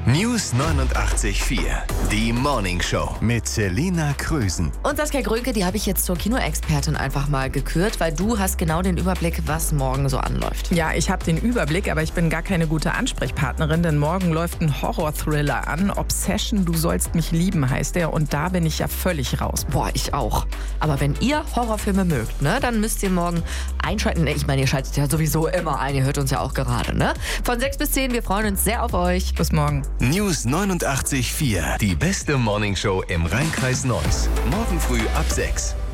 News 89.4. Die Morning Show mit Selina Krösen. Und Saskia Grönke, die habe ich jetzt zur Kinoexpertin einfach mal gekürt, weil du hast genau den Überblick, was morgen so anläuft. Ja, ich habe den Überblick, aber ich bin gar keine gute Ansprechpartnerin, denn morgen läuft ein Horror-Thriller an. Obsession, du sollst mich lieben, heißt der. Und da bin ich ja völlig raus. Boah, ich auch. Aber wenn ihr Horrorfilme mögt, ne, dann müsst ihr morgen einschalten. Ich meine, ihr schaltet ja sowieso immer ein, ihr hört uns ja auch gerade, ne? Von 6 bis 10, wir freuen uns sehr auf euch. Bis morgen. News 89.4. Die beste Morning Show im Rhein-Kreis Neuss. Morgen früh ab 6.